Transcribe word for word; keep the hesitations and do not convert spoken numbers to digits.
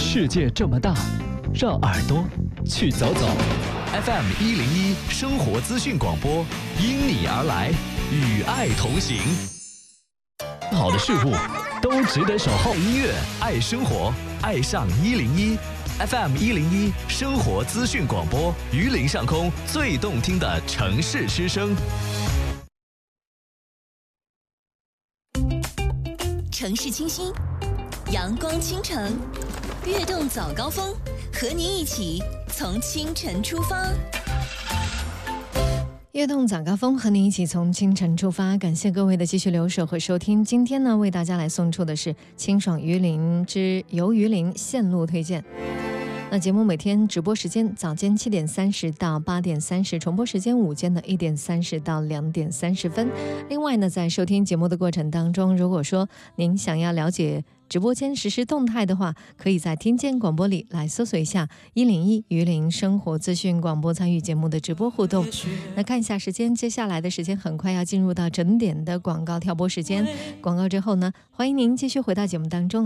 世界这么大，让耳朵去走走。 F M 一零一生活资讯广播，因你而来，与爱同行。 好的事物都值得守候。 音乐，爱生活，爱上一零一。F M 一零一生活资讯广播，榆林上空最动听的城市之声。 城市清新，阳光倾城，跃动早高峰，和您一起从清晨出发。 跃动早高峰，和您一起从清晨出发。感谢各位的继续留守和收听。今天呢，为大家来送出的是清爽榆林之游榆林线路推荐。那节目每天直播时间早间七点三十到八点三十，重播时间午间的一点三十到两点三十分。另外呢，在收听节目的过程当中，如果说您想要了解直播间实时动态的话，可以在听见广播里来搜索一下一零一榆林生活资讯广播，参与节目的直播互动。那看一下时间，接下来的时间很快要进入到整点的广告跳播时间。广告之后呢，欢迎您继续回到节目当中。